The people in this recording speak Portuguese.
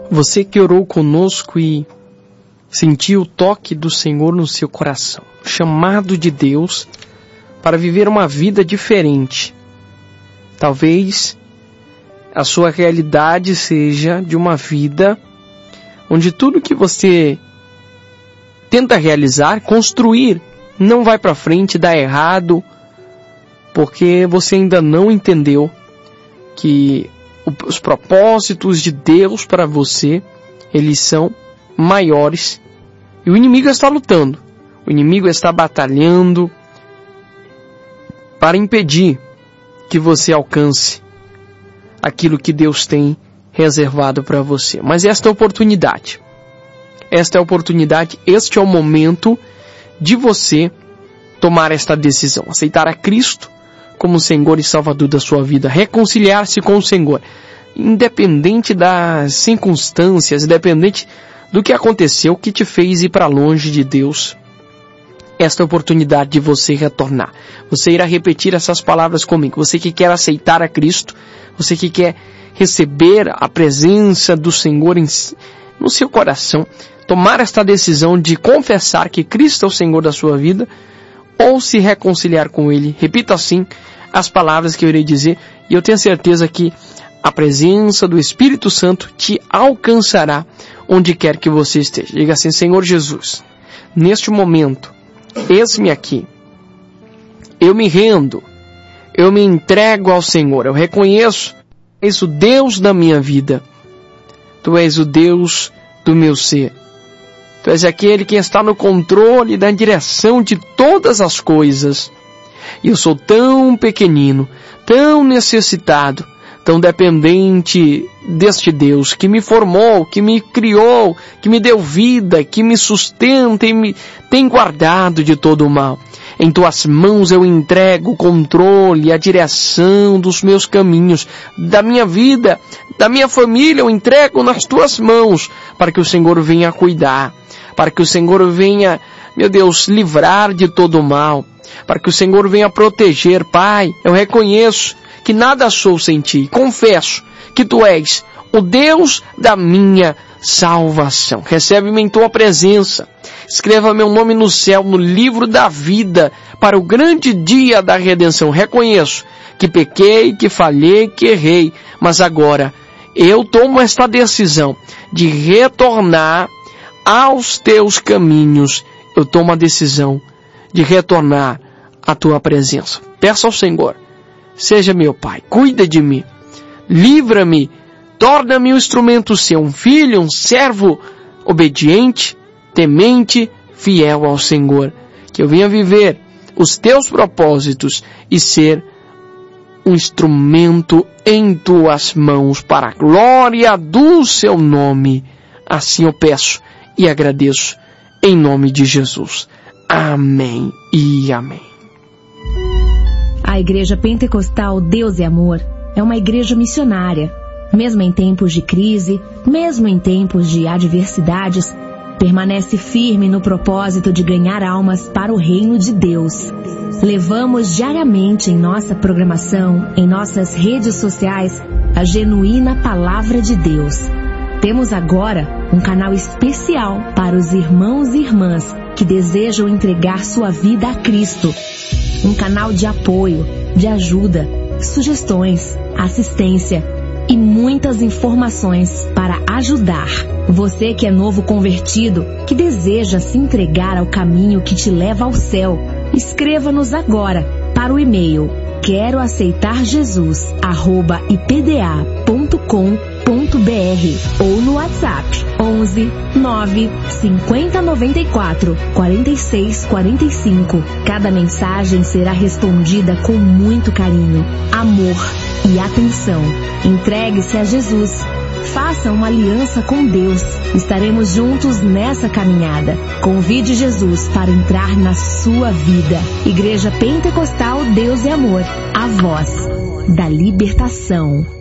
Você que orou conosco e sentiu o toque do Senhor no seu coração, chamado de Deus para viver uma vida diferente. Talvez a sua realidade seja de uma vida onde tudo que você tenta realizar, construir, não vai para frente, dá errado, porque você ainda não entendeu que os propósitos de Deus para você, eles são maiores. E o inimigo está lutando, o inimigo está batalhando para impedir que você alcance aquilo que Deus tem reservado para você. Mas esta é a oportunidade, este é o momento de você tomar esta decisão, aceitar a Cristo como Senhor e Salvador da sua vida, reconciliar-se com o Senhor, independente das circunstâncias, independente do que aconteceu, que te fez ir para longe de Deus. Esta é a oportunidade de você retornar. Você irá repetir essas palavras comigo. Você que quer aceitar a Cristo, você que quer receber a presença do Senhor no seu coração, tomar esta decisão de confessar que Cristo é o Senhor da sua vida, ou se reconciliar com Ele. Repita assim as palavras que eu irei dizer, e eu tenho certeza que a presença do Espírito Santo te alcançará onde quer que você esteja. Diga assim: Senhor Jesus, neste momento, eis-me aqui. Eu me rendo, eu me entrego ao Senhor. Eu reconheço, és o Deus da minha vida. Tu és o Deus do meu ser. Tu és aquele que está no controle da direção de todas as coisas. E eu sou tão pequenino, tão necessitado, tão dependente deste Deus que me formou, que me criou, que me deu vida, que me sustenta e me tem guardado de todo o mal. Em tuas mãos eu entrego o controle, a direção dos meus caminhos, da minha vida, da minha família, eu entrego nas tuas mãos, para que o Senhor venha cuidar, para que o Senhor venha, meu Deus, livrar de todo o mal, para que o Senhor venha proteger. Pai, eu reconheço que nada sou sem ti, confesso que tu és o Deus da minha salvação. Recebe-me em tua presença, escreva meu nome no céu, no livro da vida, para o grande dia da redenção. Reconheço que pequei, que falhei, que errei, mas agora eu tomo esta decisão de retornar aos teus caminhos. Eu tomo a decisão de retornar à tua presença. Peço ao Senhor: seja meu Pai, cuida de mim, livra-me, torna-me um instrumento seu, um filho, um servo obediente, temente, fiel ao Senhor. Que eu venha viver os teus propósitos e ser um instrumento em tuas mãos para a glória do seu nome. Assim eu peço e agradeço em nome de Jesus. Amém e amém. A Igreja Pentecostal Deus e Amor é uma igreja missionária. Mesmo em tempos de crise, mesmo em tempos de adversidades, permanece firme no propósito de ganhar almas para o reino de Deus. Levamos diariamente em nossa programação, em nossas redes sociais, a genuína Palavra de Deus. Temos agora um canal especial para os irmãos e irmãs que desejam entregar sua vida a Cristo. Um canal de apoio, de ajuda, sugestões, assistência e muitas informações para ajudar. Você que é novo convertido, que deseja se entregar ao caminho que te leva ao céu, escreva-nos agora para o e-mail queroaceitarjesus@ipda.com.br ou no WhatsApp 11 9 50 94 46 45. Cada mensagem será respondida com muito carinho, amor e atenção. Entregue-se a Jesus. Faça uma aliança com Deus. Estaremos juntos nessa caminhada. Convide Jesus para entrar na sua vida. Igreja Pentecostal Deus e Amor, a voz da libertação.